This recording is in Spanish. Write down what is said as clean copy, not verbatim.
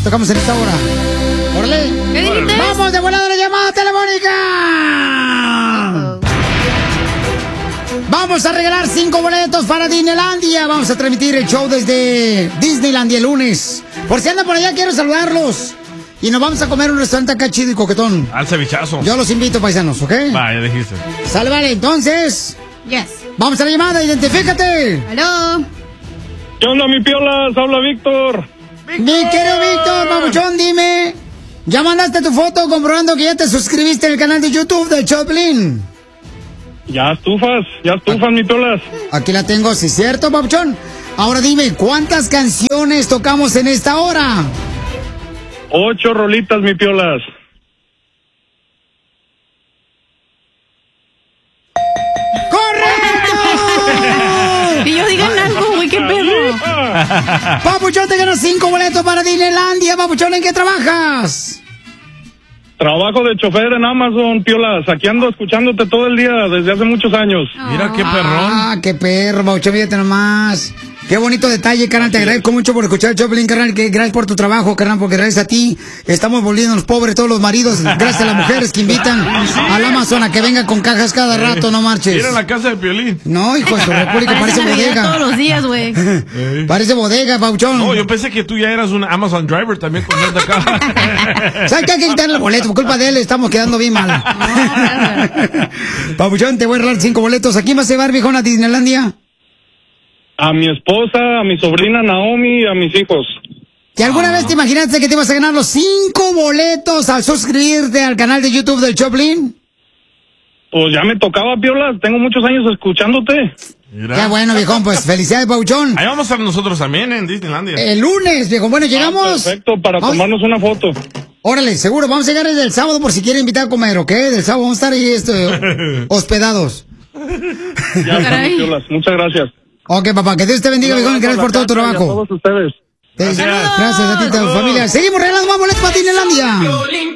tocamos en esta hora. ¡Órale! ¿Qué dijiste? ¡Vamos de volada a la llamada telefónica! Vamos a regalar 5 boletos para Disneylandia. Vamos a transmitir el show desde Disneylandia el lunes. Por si andan por allá, quiero saludarlos. Y nos vamos a comer en un restaurante acá chido y coquetón. Al cevichazo. Yo los invito, paisanos, ¿ok? Va, ya dijiste. Sale, vale, entonces. Yes. Vamos a la llamada, identifícate. Aló. ¿Qué onda, mi piolas? Habla Víctor. Mi querido Víctor, papuchón, dime. ¿Ya mandaste tu foto comprobando que ya te suscribiste en el canal de YouTube del Choplin? Ya estufas, mi piolas. Aquí la tengo, sí, cierto, papuchón. Ahora dime, ¿cuántas canciones tocamos en esta hora? 8 rolitas, mi piolas. ¡Correcto! Que ellos digan algo, güey, qué pedo. Papuchón, te ganas 5 boletos para Disneylandia. Papuchón, ¿en qué trabajas? Trabajo de chofer en Amazon, piolas. Aquí ando escuchándote todo el día desde hace muchos años. Mira qué perrón. Ah, qué perro, papuchón, fíjate nomás. Qué bonito detalle, carnal. Te agradezco mucho por escuchar el Choplin, carnal. Gracias por tu trabajo, carnal, porque gracias a ti estamos volviéndonos pobres todos los maridos. Gracias a las mujeres que invitan al Amazon a que venga con cajas cada rato, no marches. Mira la casa de Piolín. No, hijo de su república, parece bodega. Todos los días, güey. Parece bodega, papuchón. No, yo pensé que tú ya eras un Amazon driver también con esta caja. ¿Sabes qué? Hay que quitarle el boleto. Por culpa de él estamos quedando bien mal. Papuchón, te voy a regalar 5 boletos. ¿A quién vas a llevar, viejón, a Disneylandia? A mi esposa, a mi sobrina Naomi y a mis hijos. ¿Y alguna vez te imaginaste que te ibas a ganar los 5 boletos al suscribirte al canal de YouTube del Choplin? Pues ya me tocaba, piolas. Tengo muchos años escuchándote. Mira. Qué bueno, viejón. Pues felicidades, papuchón. Ahí vamos a estar nosotros también en Disneylandia. El lunes, viejón. Bueno, llegamos. Perfecto, para tomarnos una foto. Órale, seguro. Vamos a llegar desde el sábado por si quieren invitar a comer, ¿ok? Del sábado vamos a estar ahí hospedados. Ya está, mis piolas. Muchas gracias. Ok, papá, que Dios te bendiga, viejón. Gracias por todo tu Y a trabajo. todos ustedes. Gracias a ti y a tu familia. Seguimos regalando más boletos para Disneylandia.